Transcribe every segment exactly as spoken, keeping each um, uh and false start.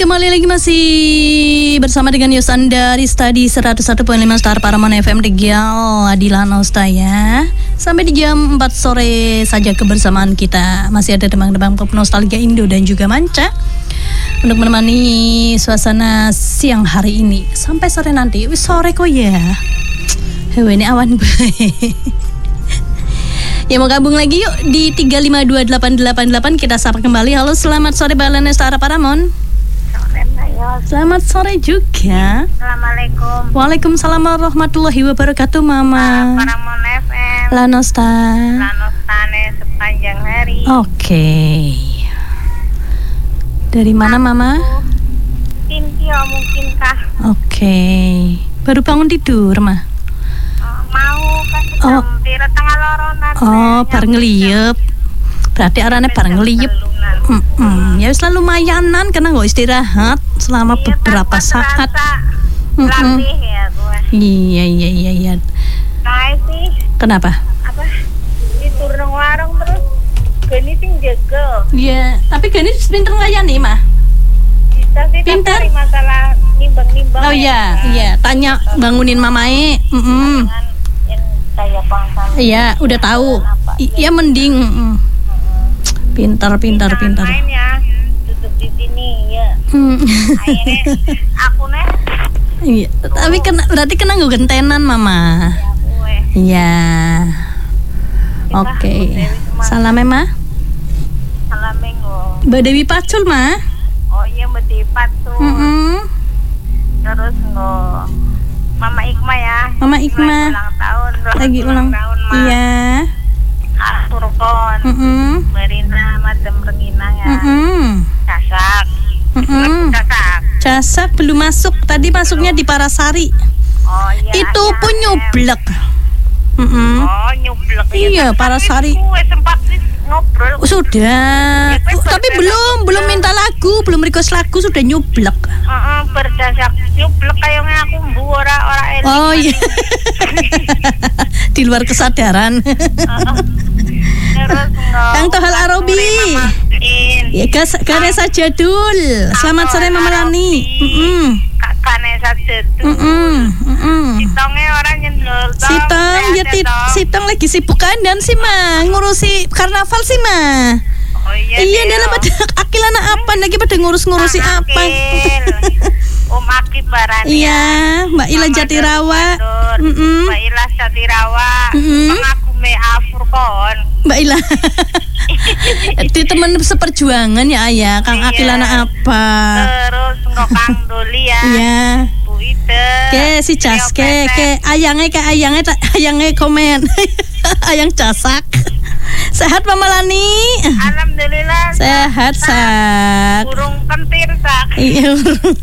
Kembali lagi masih bersama dengan Yosanda Rista di seratus satu koma lima Star Paramount F M Tegal Adilan Osta ya. Sampai di jam empat sore saja kebersamaan kita. Masih ada demang-demang pop nostalgia Indo dan juga manca untuk menemani suasana siang hari ini sampai sore nanti. Wis sore kok ya. Hewe ini awan baik. Ya mau gabung lagi yuk di tiga lima dua delapan delapan delapan, kita sapa kembali. Halo, selamat sore Balan Star Paramount. Selamat sore juga. Assalamualaikum. Waalaikumsalam warahmatullahi wabarakatuh, Mama. Paramount F M. Lanosta. Lanostane sepanjang hari. Oke. Okay. Dari mana, Aku, Mama? Cynthia mungkinkah? Oke. Okay. Baru bangun tidur, Ma? Oh, mau kan jam Oh. pira tengah loronan. Oh, bar ngeliyep. Berarti arane bar ngeliyep. Mm-mm. Ya wis lah lumayanan karena nggak istirahat selama Iya, beberapa tanpa saat. terasa Mm-mm. Latih ya gue. Iya iya iya iya. Kayak sih Kenapa? apa? Ditur nang warung terus geni ting jaga. Iya, tapi gini pinter nglayani, Mah. Bisa sih Pinter. tapi masalah nimbang-nimbang. Oh iya, iya, tanya bangunin mamae. Mm-mm. Dengan yang kayak bangsa. Iya, udah tahu. I- Iya mending. Mm-mm. Pintar, pintar, Jangan pintar. main ya, duduk di sini ya. Hmm. Akhirnya aku nih, Iya, tapi kena berarti kena gue gentenan, Mama. ya gue. Iya. Oke. Salam ya, Ma. Salam minggu. Mbak Dewi Pacul, Ma. Oh iya betipat tuh. Mm-mm. Terus nggak. Mama Ikma ya. Mama Lagi Ikma. ulang tahun. Lagi ulang. tahun Ma. Iya. Aturkon. Mm-mm. Berina macam renginang ya. Mm-mm. Casak. Mm-mm. Casak. Casak belum masuk. Tadi masuknya di Parasari. Oh iya. Itu iya, pun Em. nyublek. Mm-mm. Oh nyublek. Iya, Tapi Parasari. Gue sempat sih ngobrol. Sudah. Ya, Oh, tapi berdasar- belum, belum minta lagu, belum request lagu, sudah nyublek. Heeh, berdasar nyublek kayaknya aku mbu ora ora eling. Oh iya. Di luar kesadaran. Terus enggak. Kang Tohal Arobi. Ya, gas Kanesa Jadul. Selamat sore Mama Lani. Heeh. Kak Kanesa Jadul. Heeh. Heeh. Sitongnya orang nyendol. Sitong, ya tit, Sitong lagi sibuk kandan sih, Ma. Ngurusi karnaval sih, Ma. Oh iya. Iya, Deo. dalam pada akilana apa lagi pada ngurus-ngurusi Kang apa? Akil. Om Akib Barani. Iya, Mbak Ila Jatirawa. Mm-mm. Mbak Ila Jatirawa. Mm-mm. Pengakume Afurkon. Mbak Ila. Di teman seperjuangan ya, Ayah. Kang Iya. Akilana apa? Terus enggak Kang Doli ya. Iya. Bu Ida. Ke si Cas ke ke ayangnya ke ayangnya ta- ayangnya komen. Ayang casak. Sehat Mama Lani? Alhamdulillah. Sehat, Sak. Burung kentir sak. Iya.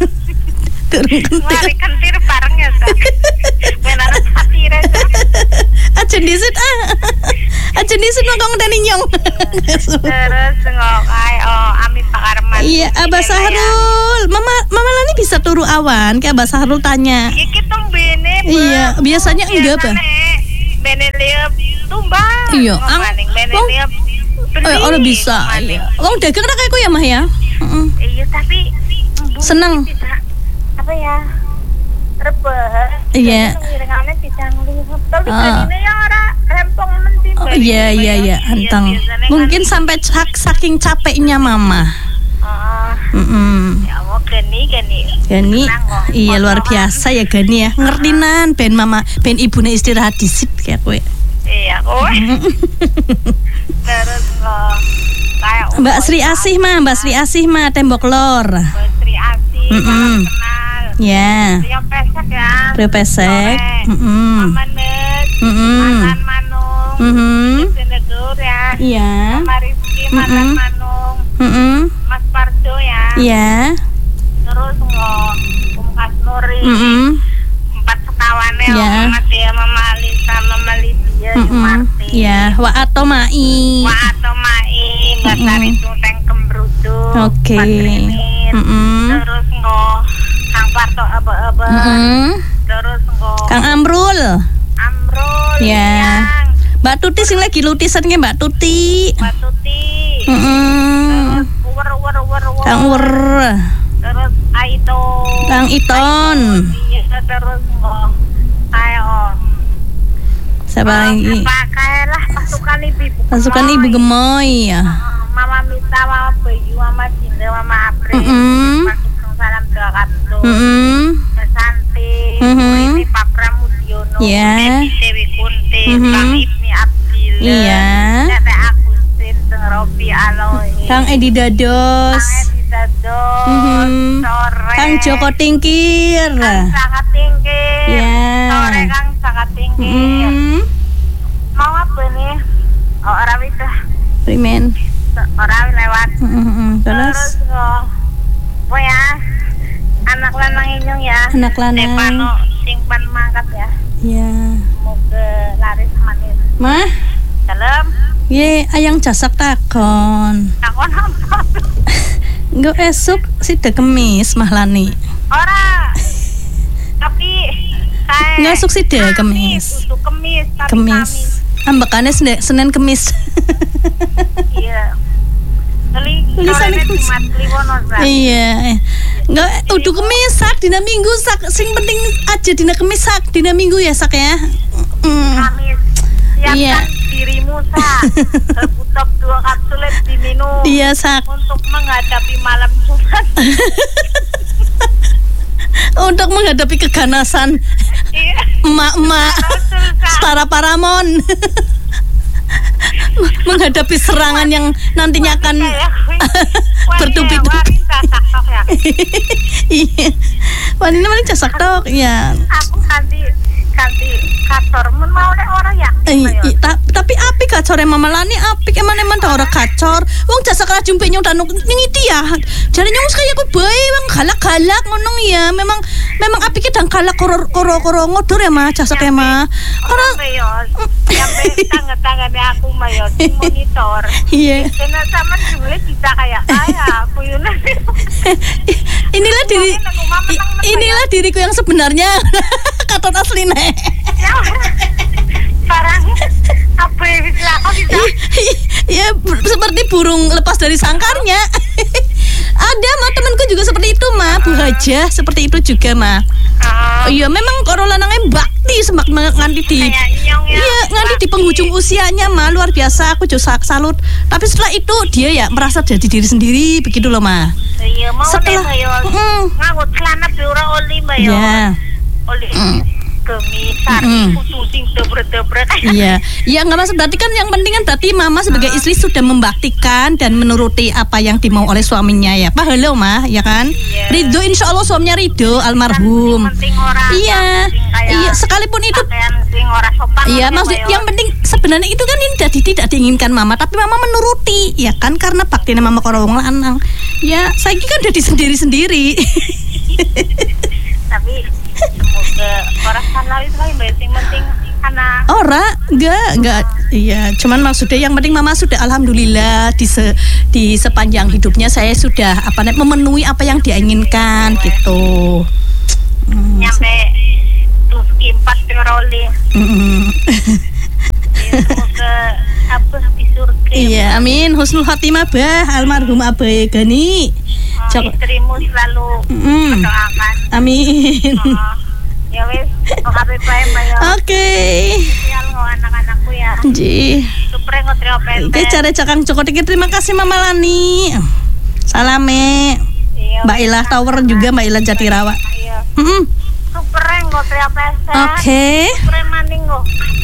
Turun kentir. Mari kentir bareng ya sak. Menara satire sak. Aja disit ah. Aja disit nongkong dan nyong. Terus ngok ay oh Ami Pakarman. Iya, Abah Sahrul. Mama Mama Lani bisa turu awan. Kayak Abah Sahrul tanya. Iya kita bene. Iya, biasanya enggak, Pak. Bene liep tumbang. Iya, ang ang- bene wong- liep. Oh, orang bisa. Iya. Wong dagang ra kayak ku ya, Mah ya. Heeh. Iya tapi bu, Seneng. tidak apa ya? Rebah. Iya. Ngiringannya bisa ngelihat. Tapi Ah. ini ya ora rempong menti. Oh, iya iya iya, anteng. Mungkin sampai sak- saking capeknya Mama. Oh, Heeh. ya Allah geni geni. Gani, Tenang kok. iya luar Potongan. biasa ya Gani ya. Ngertinan ben Mama, ben ibune istirahat disit kayak kowe. Iya, kowe. Terus lo kayak Mbak Sri Asih mah, Mbak Sri Asih mah tembok lor. Mbak Sri Asih, Mm-mm. salam kenal. Ya. Rio Pesek ya. Rio Pesek. Sore. Mm-mm. Mama Net. Mm-mm. Mantan Manung. Mhm. Senegur ya. Iya. Mama Rizky, Mantan Mm-mm. Manung. Heeh. Mas Parjo ya. Iya. Terus ngo Um Kasnuri. Heeh. Empat sekawannya. Iya. Mama Tia, Mama Alisa, Mama Lydia, Heeh. Marti. Ya, wa atau mai. Wa atau mai, Mbak Mm-mm. Sari Tunteng Kembrudu. Oke. Mbak Trinit. Mm-mm. Terus ngo Kang Parto aba-aba. Heeh. Terus ngo Kang Amrul. Amrul. Ya. Yang Mbak Tuti sing lagi lutisannya Mbak Tuti. Mbak Tuti. Heeh. Terus uwer uwer uwer uwer. Kang Wer. Terus terus Aito. Kang Iton. Iya, terus oh, ayo. Siapa lagi? Pakai lah pasukan ibu. Pasukan Ibu Gemoy ya. Mama Mita, Mama Bayu, Mama Cinta, Mama April. Mm-mm. Pasukan salam doa kapsul. Mm-mm. Santi, Mm-hmm. ini Pak Pramudiono, Yeah. Dewi Kunti, Mm-hmm. Kang Ibni Abdil, Iya. Tete Agustin, Teng Robi Alohi, Kang Edi Dados. Kang Edi Dados, Mhm. sore, Kang Joko Tingkir. Kang Sangat Tinggi, Ya. sore Kang Sangat Tinggi. Mm. Mau apa nih? Oh, orang itu, Primen. orang lewat. Mm-mm. Terus, Terus oh, oh ya, anak lanang inyong ya. Anak lanang. Stefano simpan mangkat ya. ya. Semoga laris manis. Mah, Dalam, ye ayang jasak takon. aku nonton. Engko esuk sida kemis mahlani. Ora, tapi saya. Nggak esuk sida kemis. Untuk kemis, tapi Kemis. Ambekane Senen Senin Kemis. Iya. Kali Tulisannya sorenya kemis. Jumat Kliwon, Ora. Iya. Enggak udah kemis sak dina minggu sak sing penting aja dina kemis sak dina minggu ya sak ya. Mm. Kamis. Siapkan Iya. dirimu sak. Top dua kapsul diminum. Iya sak. Untuk menghadapi malam Jumat. Untuk menghadapi keganasan Iya. emak-emak Setara Paramon. Menghadapi serangan yang nantinya akan bertubi-tubi. Iya. Wanita maling casak tok ya. Aku ganti ganti kantor mun mau nek ora ya. Eh, i, ta, tapi api kacor mama lani api eman-eman ta ora kacor. Wong jasa kala jumpe nyong tanu ngiti ya. Jare nyong kaya ku bae wong galak-galak ngono ya. Memang memang api ki dang galak koro-koro ngodor ya mah jasa ke mah. Ora yo sampai tangan-tangane aku mah yo di monitor. iya. Kena sama jumlah kita kayak kaya kuyune. Inilah diri i- inilah diriku yang sebenarnya. Kata asline. Sekarang apa yang bisa aku bisa Ya ber- seperti burung lepas dari sangkarnya. Ada mah temanku juga seperti itu mah, Bu Haja seperti itu juga mah. oh, Iya memang kalau lanangnya bakti semak nganti di kayak nyong ya. iya nganti di penghujung usianya mah luar biasa aku juga salut. Tapi setelah itu dia ya merasa jadi diri sendiri begitu loh mah. Iya mau Setelah- nih Bayo. Mm. Ngangut celana biura oli Bayo. Ya. Oli Mm. kemis sari Mm. putu sing debrek-debrek. Iya, iya nggak maksud berarti kan yang penting kan berarti mama sebagai istri sudah membaktikan dan menuruti apa yang dimau oleh suaminya ya. Pahala mah, ya kan? Iya. Ridho, insya Allah suaminya ridho, almarhum. Penting orang. Iya, kayak iya sekalipun itu. pakaian sing ora sopan. Iya, ngono, maksud Bayo. yang penting sebenarnya itu kan ini tidak, tidak diinginkan mama, tapi mama menuruti, ya kan? Karena baktinya mama karo wong lanang. Ya, saya kan udah di sendiri-sendiri. Tapi semoga orang salah itu kan yang penting anak. Ora, enggak, enggak. Iya, cuman maksudnya yang penting mama sudah alhamdulillah di se, di sepanjang hidupnya saya sudah apa namanya memenuhi apa yang dia inginkan gitu. Hmm, Nyampe tuh empat piroli. mm-mm. Semoga apa di surga. Iya, amin. Husnul khotimah bah almarhum Abai Gani. Oh, Cok- istrimu selalu Mm. mendoakan. Amin. Oh, ya wes, makasih bae Bayo. Oke. Sial ngo anak-anakku ya. Ji. Supre ngotrio Oke, pente. cara cakang Joko Tingkir. Terima kasih Mama Lani. Salame. Iya, Mbak Ilah Tower juga Mbak Ilah Jatirawa. Iya. Mm-mm. Supre ngotrio pente. Oke. Supre maning ngo.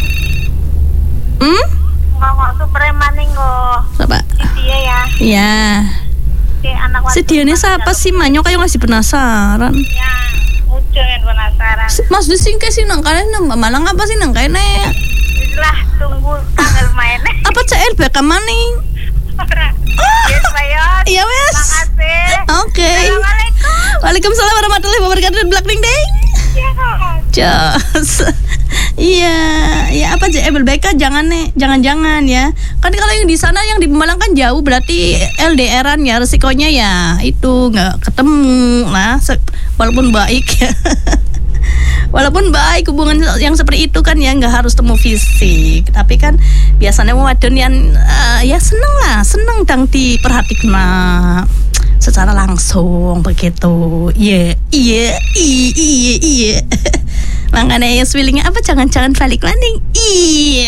Hmm? Ngomong supre maning ngo. Coba. Dia ya. Ya. Si anak waktu Sedianya siapa sih Manyo kayak masih penasaran. Ya, muncul kan penasaran. Mas disingke sih nang kene nang Malang apa sih nang kene? Itulah tunggu tanggal mainnya. Apa C L B ka maning? Yes, Bayon. Iya wes. Makasih. Oke. Assalamualaikum. Waalaikumsalam warahmatullahi wabarakatuh. Black ding ding. Ya, Jos. Iya, ya apa J L B K jangan nih, jangan-jangan ya. Kan kalau yang di sana yang di Pemalang kan jauh berarti L D R-an ya resikonya ya itu nggak ketemu lah se- walaupun baik ya. Walaupun baik hubungan yang seperti itu kan ya nggak harus temu fisik, tapi kan biasanya wadon yang uh, ya seneng lah, seneng dang diperhatikan. secara langsung begitu. Iya, iya, iya, iya, iya. Makanya ya feelingnya apa? Jangan-jangan balik landing. Iya.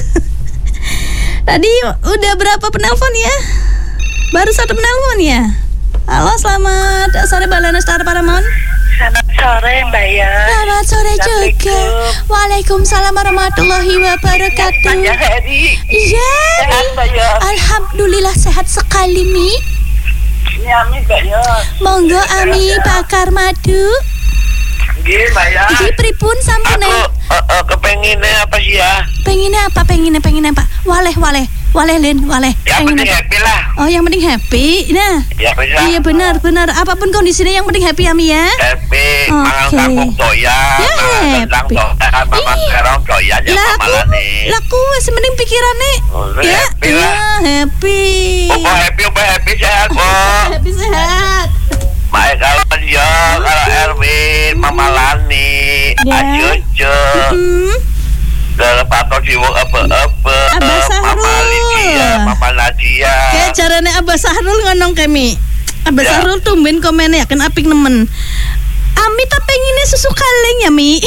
Tadi udah berapa penelpon ya? Baru satu penelpon ya. Halo, selamat sore Mbak Lana Star Paramount. Selamat sore Mbak ya. Selamat sore juga. Waalaikumsalam warahmatullahi wabarakatuh. Iya. Alhamdulillah sehat sekali Mi. Ini Ami Mbak ya. Monggo Ami bakar madu. Nggih Mbak ya. Iki pripun sampune? Aku uh, uh, kepenginnya apa sih ya? Pengennya apa? Pengennya pengennya Pak. Waleh waleh. Waleh Lin, waleh. Yang Pengen penting apa? happy lah. Oh, yang penting happy. Nah. Ya bisa. Iya benar, benar. Apapun kondisinya yang penting happy Ami ya. Happy, Oke. mangan kangkung doyan, Ya, mangan kentang happy. doyan, mangan Iya. terong doyan ya Lah aku, mamalane. lah aku wis mending pikirane. Oh, Ya, happy ya, lah. happy. Opo happy, opo happy sehat kok. Happy sehat. Mae kalau dia, kalau Erwin, Mama Lani, Ya. Ajojo, Hmm. kalau Pato Jiwo apa-apa, Abah Sahrul. Mama Lydia, Mama Nadia. Kayak carane Abah Sahrul ngonong kemi. Abah Ya. Sahrul tumben komennya kan apik nemen. Ami tak pengennya susu kaleng ya Mi.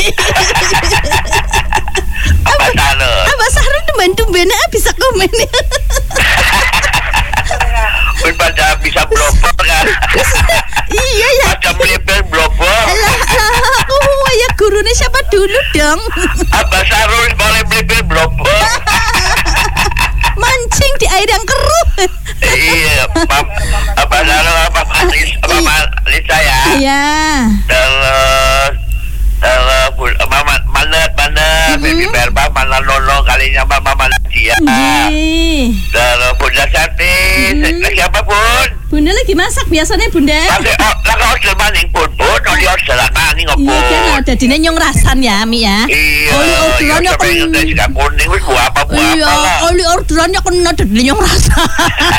Abah Sahrul. Abah Sahrul tumben-tumbennya bisa komennya. Pun pada bisa blogger kan. Iya ya. Macam level blogger. Lah lah aku ya gurunya siapa dulu dong. Abah Sahrul boleh level blogger. Mancing di air yang keruh. Iya, Pap, Abah Sahrul apa Malis, apa Malis saya. Iya. Terus terus Mama Manet Manet, Baby Berba, Mana Nono kalinya Mama Nadia. Nggih. Terus Bunda Sati, lagi apa pun? Bunda lagi masak biasanya Bunda. Lagi lagi order maning pun pun, oli order maning Iya ngepun. kan ada dine nyong rasan ya Mi ya. Iya, Oli orderannya iya, pengen kan. tes gak kuning, wis buah apa buah Iya, apa lah. oli orderannya kena dine nyong rasan.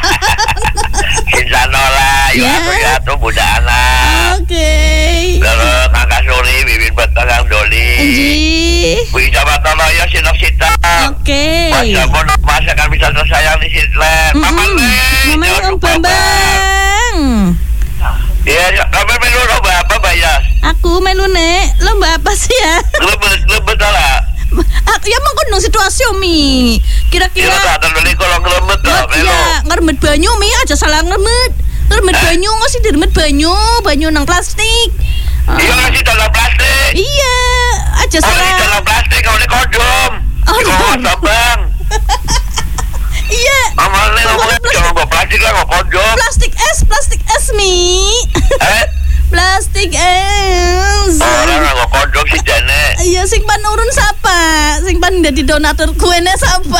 Insanola, yuk Ya. aku ya tuh Bunda anak. Oke. Terus Kakak Suri, Bibin Betang Doli. Anji. Bisa Batolo ya sinok sita. Oke. Masa pun masa kan bisa tersayang di Sitlen. Mama Len, Mama jangan Om lupa, Bang. Bambang. Iya, kamu melu lomba apa Bayas? Aku melu nek lomba apa sih ya? Lebet, lebet lah. Aku ya mengkono situasi Mi. Kira-kira Iya, tak terlalu kalau ngelembet lah, melu. ya ngeremet banyu Mi aja salah ngeremet. Ngeremet Eh? banyu ngasih diremet banyu, banyu nang plastik. Ah, Iya, masih dalam plastik. iya, aja Oh, ini salah. dalam plastik, kau ini kondom. Oh, Di bawah Bang. Iya. Mama Len ngomong jangan bawa plastik lah, nggak kondom. Plastik es, plastik es Mi. Eh, Plastik es. orang nggak kondom sih Jane. Iya, sing pan urun sapa? Sing pan dadi donatur kuene sapa?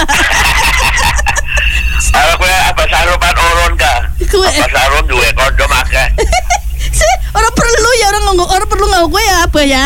Kalau gue apa sarung pan urun kah? Kue. Apa sarung dua kondom akeh. Si, orang perlu ya orang ngomong, orang perlu ngau gue ya apa ya?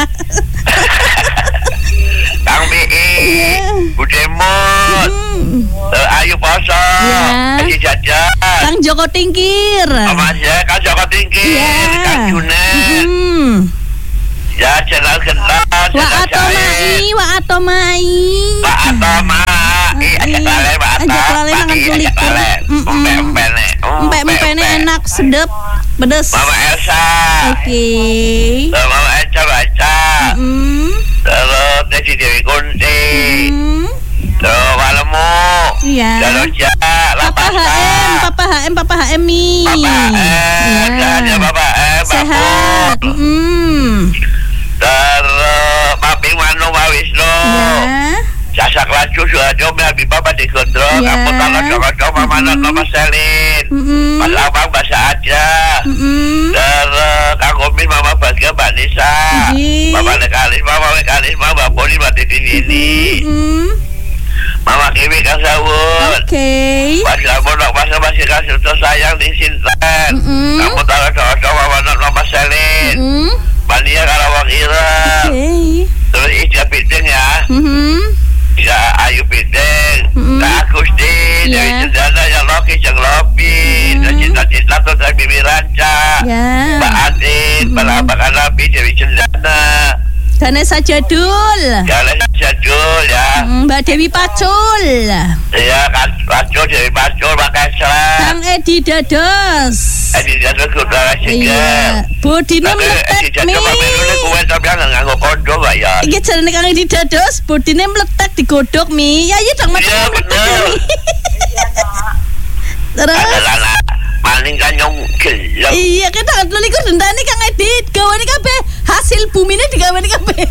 Kang B I, Iya. Budemon, Hmm. uh, Ayu Poso, Iya. Haji Jajan, Kang Joko Tingkir. Mas ya, Kang Joko Tinggi, Iya. Kang Junet, Hmm. ya Channel Kental, Wa Channel atomai, Syahid, wa atomai. Pak Atoma, ih ajak lale Pak Atom, Ajak lale Pak mangan I kulit. ajak lale, Mm-mm. empe-empe nih, Empek-empek enak, sedep, pedes. Mama Elsa, Oke. terus Mama Eca baca, Hmm. terus Desi Dewi Kunti, Hmm. terus Malemu, Iya. Daloja, Papa H M, Lapasa, Papa H M, Papa H M Mi. Papa M, Iya. ada Papa M, Sehat. Bapak, Hmm. terus Maping Manu Pak Wisnu, Ya. Sasak Laju Suhajo Habib Bapak di Gondrong, Ya. Kampung Kalau Joko-Joko Mama Not Mama Selin, Mm-mm. Mas Abang Bahasa aja, Mm-mm. terus Kang Umin Mama Bagia Mbak Nisa, Ji. Mama Nekalis Mama Nekalis Mama Poli Mbak Titi Nini, Mm-mm. Mama Kimi Kang Sawut, Oke. Mas Kamu Nok Mas Masih Kasih Tersayang di Sinten, Mm-mm. Kamu Kalau Joko-Joko Mama Not Mama Selin, Mm-mm. Mania Karawang Ireng, Oke. terus Ija Piting ya, Mm-mm. Ija Ayu Piting, Mm-mm. Kak Agusti, Ya. Dewi Cendana, yang Loki, yang Lopi, dan Cinta-Cinta tuh dari Bibi Ranca, Ya. Mbak Adit, Mm-mm. Pelampakan Nabi, Dewi Cendana, Ganesha Jadul. Kalian Jadul ya, Mm, Mbak Dewi Pacul. ya kan Pacul, Dewi Pacul, Mbak Kesra, Kang Edi Dados. Adi jatuh ke udara juga. Iya. Bodine meletek mi. Coba menurut gue tapi nggak nganggo kondom lah ya. Iki jarane kang didados, bodine meletek digodhog mi. Ya iya dong Iya bener. Terus Adalah maling kan yang gelap. iya kita kan likur dentane Kang Edit. Gawane kabeh hasil bumine digawane kabeh.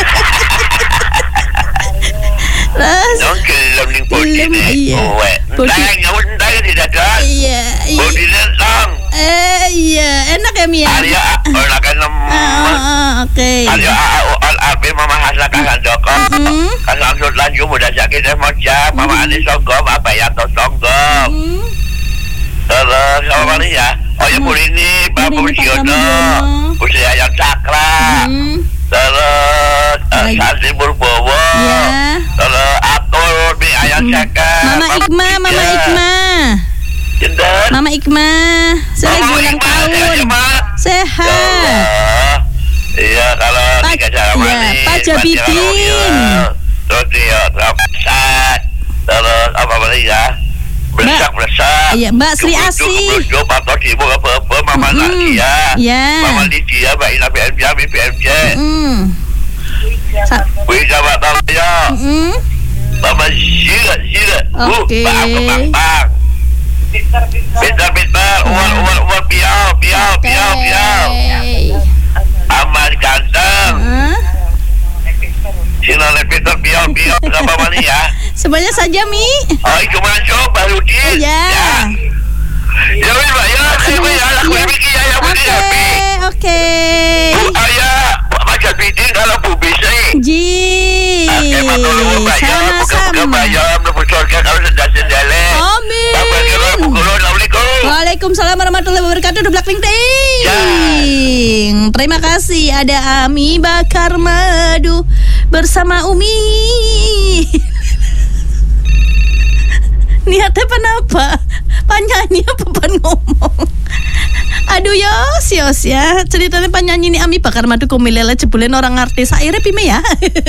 Terus Yang gelap ning bodine. Iya. Kowe. Bodi- Entah nyawut entah tidak ada. iya iya. Bodine tang. Eh iya, enak ya mi ya. Arya ora kan Ah, ah, oke. Arya al ape mama hasla kan doko. Hmm. Kan langsung lanjut mudah sakit emoja. Mama ani songgom apa ya to songgom. Hmm. Terus apa lagi ya? Oh ya ini Pak Ini Pak Budiono, Budiono. Usia yang cakra. Hmm. Terus Lagi. Santi Purbowo. Ya. Terus Atul bi ayam cakra. Mama Ikma, Mama Ikma. Jendel. Mama Ikma, saya lagi ulang tahun. Sehat. Iya kalau Pak- tiga cara iya, manis. Pak Jabidin. Terus dia Ramsat. Terus apa lagi ya? Beresak beresak. Iya, Mbak Sri Asih. Jom atau ibu apa apa Mama Mm-mm. Nadia. Iya. Mama Lydia, Mbak Ina P M J, P M J. Hmm. Sa- Wih sama tahu ya. Hmm. Mama Zira Zira. Oke. Bang bang bang. Pintar pintar. Uar uar uar piau piau piau piau. Oke. Aman ganteng. Hah? Sila pintar piau piau sama mana ya? Semuanya saja Mi. Oh, itu mana coba Rudi? Iya. Ya wis Pak ya, saya Pak ya, aku Iya. mikir ya yang Oke, benar tapi. oke. Bu ayah, Pak Jabidin kalau Bu bisa. Ji. Oke, matur Pak ya, buka-buka Sama-sama. Pak ya, mlebu surga kalau sedang sendale. Amin. Bapak kira pukul Assalamualaikum. Waalaikumsalam warahmatullahi wabarakatuh. Dublak ting ting. Terima kasih ada Ami Bakar Madu bersama Umi. Niatnya kenapa? Penyanyi apa pan ngomong? Aduh yos yos ya. Ceritanya penyanyi ini Ami Bakar Madu kumilela jebulin orang artis. Akhirnya pime ya.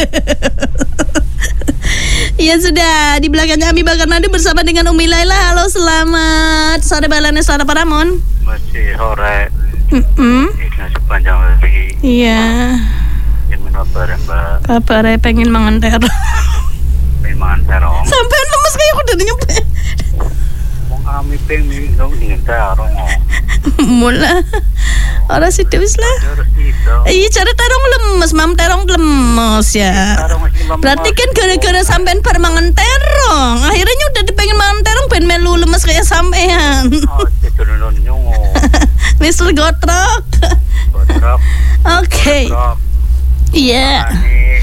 Ya sudah, di belakangnya Ami Bakar Madu bersama dengan Umi Laila. Halo, selamat sore balane sore Paramon. Masih sore. Mm-mm. Ini sepanjang hari. Iya. Yang menopar Mbak. Kabarnya pengen mangan terong. Memang terong. Sampai lemes kayak aku udah nyampe. Mau kami pengen dong dengan terong. Mula. Orang sih wis lah. Terus itu. Iya, cara terong lemes, mam terong lemes ya. Berarti kan gara-gara sampean bar mangan terong, akhirnya udah dipengen mangan terong ben melu lemes kayak sampean. Oh, turun nyungu. Mister Gotrok. Botrok. Oke. Iya. Ini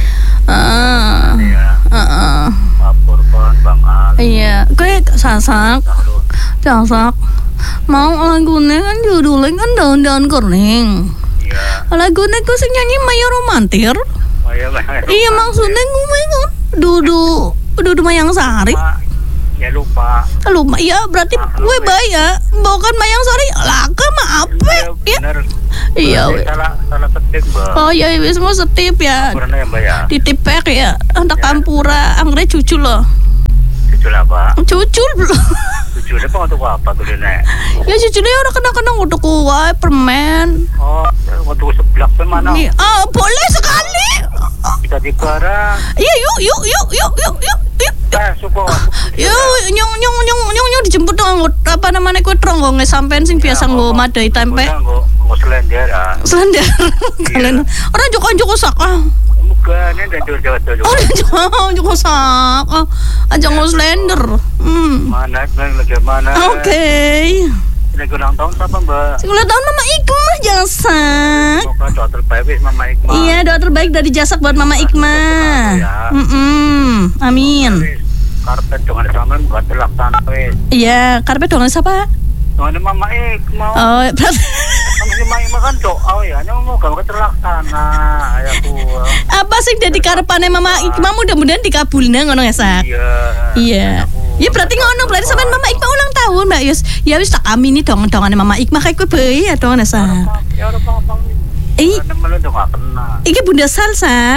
Ah. ya. Heeh. Lapor kan Bang Al. Iya, gue sasak. Sasak. Mau lagunya kan judulnya kan daun-daun kuning. Iya. Lagunya gue sing nyanyi Maya Romantir. Oh iya Bang. Iya maksudnya gue kan Dudu Dudu Mayang Sari. Ya lupa. Lupa ya berarti gue baik ya. Bukan Mayang Sari. Laka mah apa ya? Bener. Iya. we. Salah salah ketik Bang. Oh iya wis mau setip ya. Pernah ya Mbak ya. Ditipek ya. Anak kampura anggrek cucu loh. Cucu apa? Cucul belum. Cucu apa untuk apa tuh Nek? Ya cucunya orang kena-kena untuk kuai permen. Oh, waktu sebelah ke mana? Iya. Ah boleh sekali. Kita di barang. Iya yuk yuk yuk yuk yuk yuk yuk. Eh, suko. Yuk nyong nyong nyong nyong nyong dijemput dong apa namanya kue tronggongnya sampean sing biasa nggo madai tempe. Nggo nggo selender ah. Selender. Kalian orang joko-joko sak ah. Bukan, ini dan jauh-jauh. Oh, joko joko sak. Ah, aja nggo slender. Hmm. Mana, lagi mana? Oke. Ini ulang tahun siapa Mbak? Sing ulang tahun Mama Ikmah Jasak. Semoga doa terbaik wis Mama Ikma. Iya, doa terbaik dari Jasak buat Mama Ikmah. Mm-mm. Amin. Karpet dengan sampean buat terlaksana wis. Iya, karpet dong siapa? Dengan Mama Ikma. Oh, berarti Mama Ikma kan doa ya, nyomo gak terlaksana. Ayahku. apa sih jadi karepane Mama Ikmah mudah-mudahan dikabulna ngono ya, Sak. Iya. Iya. Ya berarti ngono, berarti sampean Mama Ikmah ulang tahun, Mbak Yus. Ya wis tak amini dong-dongane Mama Ikmah kayak kowe bae ya dong Sak. Ya ora apa-apa. Eh, Temen lu udah gak kena. iki Bunda Sal, Sak.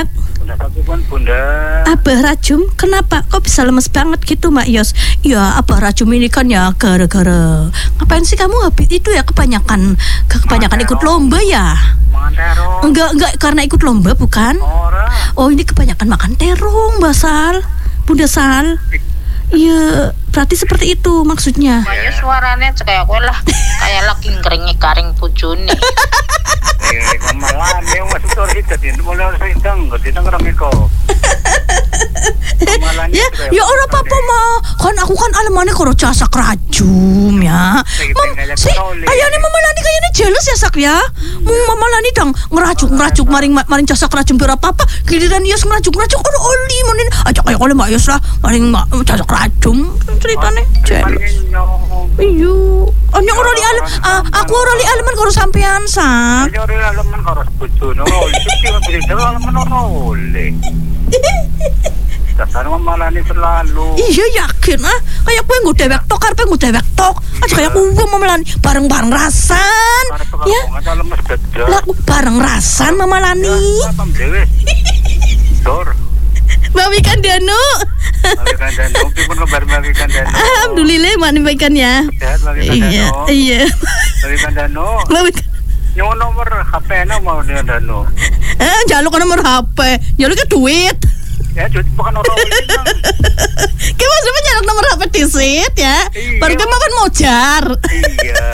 Bunda Sakiban, Bunda. Abah Rajum, kenapa kok bisa lemes banget gitu Mak Yos? Ya Abah Rajum ini kan ya gara-gara ngapain sih kamu habis itu ya kebanyakan kebanyakan ikut lomba ya? Makan terong. Enggak enggak karena ikut lomba bukan? Ora. Oh ini kebanyakan makan terong Mbak Sal, Bunda Sal. Iya berarti seperti itu maksudnya. Makanya suaranya kayak gue lah, kayak lagi ngeringi garing bujuni. Eh, kemalan yang masuk tuh kita tin, mulai harus sedang, kita ngerang iko. Ya, ya orang apa mah kan aku kan alemane karo jasa kerajum ya. Mam, si ayane Mama Lani kayaknya jealous ya sak ya. Mung Mama Lani dang ngerajuk ngerajuk maring maring jasa kerajum pira apa giliran Yos ngerajuk ngerajuk ono oli monin aja kayak oleh Mbak Yos lah maring jasa kerajum ceritane jealous. Iyo, onyo ora li alem aku ora li aleman karo sampean sak. Yo ora aleman karo bojone, oli iki kan bisa aleman ono oli. Dasar Mama Lani selalu. Iya yakin ah, kayak gue nggak dewek tok, karpe nggak dewek tok. Aja kayak gue Mama Lani bareng-bareng rasan, ya. Lah bareng rasan Mama Lani. Dor. Bawa ikan Danu. Ikan Danu, pun kabar ikan Danu. Alhamdulillah mana ikan ya. Iya, iya. Ikan Danu. Yung nomor H P na mau dia Danu. Eh, jaluk nomor H P, jaluk ke duit. Ya, jadi bukan orang ini. Kayak maksudnya nyalak nomor H P disit ya. Baru kan makan mojar. Iya.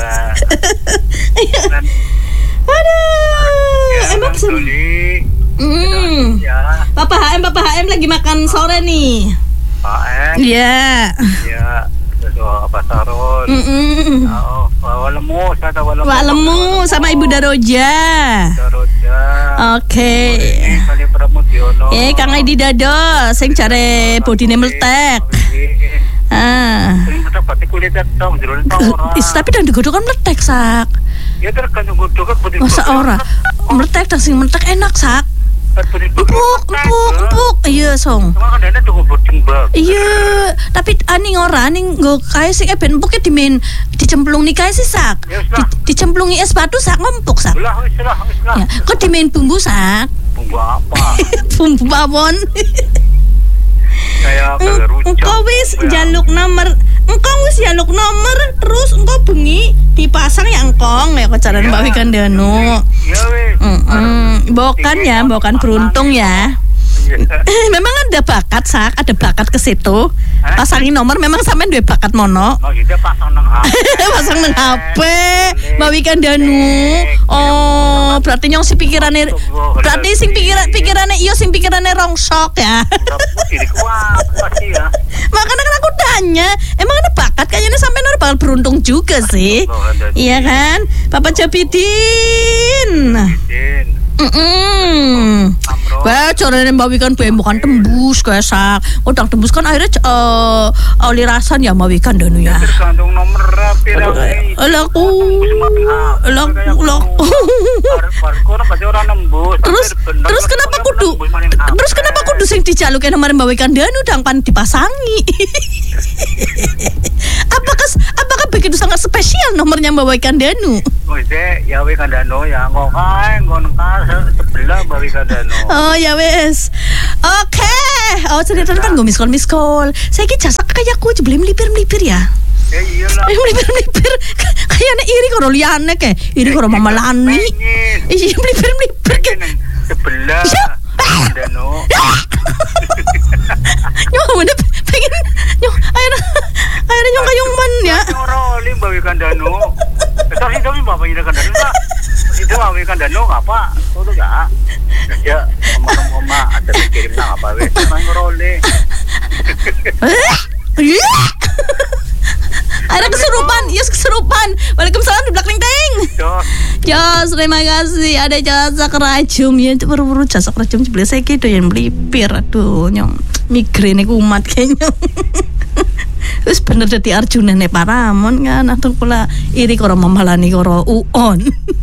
Aduh, emang sih. Hmm. Ya. Papa H M, Papa H M lagi makan sore nih. H M. Iya. Iya. Sesuatu apa sarun. Mm. Oh, walemu, saya tahu walemu. Walemu sama Ibu Daroja. Daroja. Oke. Kali Pramudiono. Eh, Kang Edi Dado, sing jare bodine meletek. Ah. Sing pati kulit dong, jero ora. Is tapi dan digodhog kan meletek sak. Ya tergantung godhog kan bodine. Masa ora? Meletek dan sing meletek enak sak. Empuk, empuk, empuk. Iya, Song. Cuma kan ana tunggu boding bak. Iya, tapi ani ora ning nggo kae sing eben empuk e dimen dicemplung ni kae sih sak. Di, dicemplungi es batu sak ngempuk sak. Lah wis lah, wis lah. Ya, kok dimen bumbu sak? Bumbu apa? Bumbu bawon. Kayak kagak runcak. Engko wis jaluk nomor. Engko wis jaluk nomor terus engko bengi dipasang ya engkong ya kecaran Mbak Wikan Danu. Iya wis. Heeh, bokan ya, bokan beruntung ya. Memang ada bakat sak, ada bakat ke situ. Pasangin nomor memang sampean duwe bakat mono. Maksudnya pasang nang H P. Pasang nang H P, Mbak Wikan Danu. Oh, berarti nyong si pikirane berarti sing pikiran pikirane iyo sing pikirane rongsok ya. Makanya kan aku tanya, emang ada bakat kayaknya sampean ora bakal beruntung juga sih. Iya kan? Papa Jabidin. Mm-mm. Wah, caranya Mbak Wikan B M bukan tembus kayak sak. Udang tembus kan akhirnya uh, oli rasan ya Mbak Wikan Danu ya. Tergantung nomor rapi lah. Laku, laku, laku. Terus, terus kenapa kudu? Terus kenapa kudu sing dijaluke nomor Mbak Wikan Danu dang pan dipasangi? Apakah apakah begitu sangat spesial nomornya Mbak Wikan Danu? Oh, ya Wikan Danu ya ngokai ngokai sebelah Mbak Wikan Danu. Oh ya wes. Oke. Okay. Oh cerita kan gue miskol miskol. Saya ki jasa kayak aku beli melipir melipir ya. Ya iyalah. Melipir melipir. Kayaknya iri karo liane ke. Iri karo Mama Lani. Iya melipir melipir ke. Sebelah. Danu. Nyong mana pengen nyong air air nyong kayong man ya. Roli Mbak Wikan Danu. Tapi tapi Mbak Wikan Danu lah. Itu Mbak Wikan Danu apa? Tuh enggak. Ya, mama ada kirim nang apa wes main roli. Ada kesurupan, yes kesurupan. Waalaikumsalam di belakang ting. Jos, terima kasih. Ada jasa kerajum ya, itu baru-baru jasa kerajum sebelah saya gitu yang melipir. Aduh, nyong migrain kumat kayaknya. Terus bener dadi Arjuna ne Paramon kan, atau pula iri karo Mama Lani karo Uon.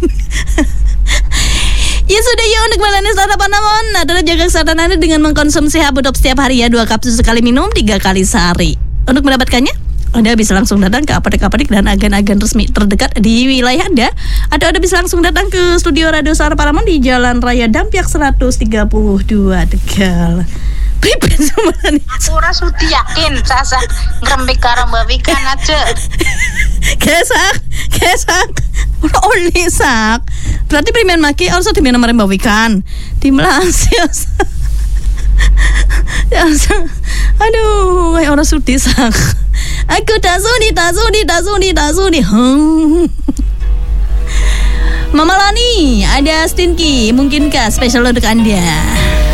Ya sudah ya untuk Malani Startup Paramon adalah jaga kesehatan Anda dengan mengkonsumsi Habudop setiap hari ya, dua kapsul sekali minum, tiga kali sehari. Untuk mendapatkannya Anda bisa langsung datang ke apotek-apotek dan agen-agen resmi terdekat di wilayah Anda. Atau Anda bisa langsung datang ke studio Radio Suara Paramon di Jalan Raya Dampyak seratus tiga puluh dua Tegal. Pripen sebenarnya. Aku ora sudi yakin sasa ngrembik karo Mbak Wikan aja. Kesak, kesak. Ora oli sak. Berarti primen maki harus di nomor Mbak Wikan. Di Melasius. Ya, aduh, kayak orang sudi sak. Aku tak sudi, tak sudi, tak sudi, tak sudi. Hmm. Mama Lani, ada Stinky, mungkinkah spesial untuk Anda?